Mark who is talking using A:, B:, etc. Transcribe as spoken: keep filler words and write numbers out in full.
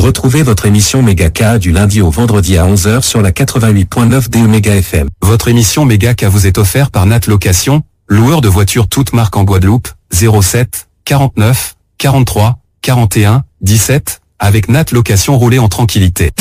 A: Retrouvez votre émission Megaka du lundi au vendredi à onze heures sur la quatre-vingt-huit virgule neuf de Méga F M.
B: Votre émission Megaka vous est offerte par Nat Location, loueur de voitures toutes marques en Guadeloupe, zéro sept, quarante-neuf, quarante-trois, quarante et un, dix-sept, avec Nat Location, roulez en tranquillité.